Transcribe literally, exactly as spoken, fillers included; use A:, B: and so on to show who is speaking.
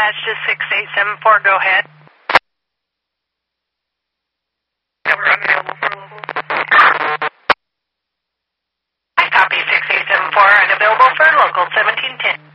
A: dispatch to six eight seven four, go ahead. Cover unavailable for local. I copy six eight seven four, unavailable for local seventeen ten.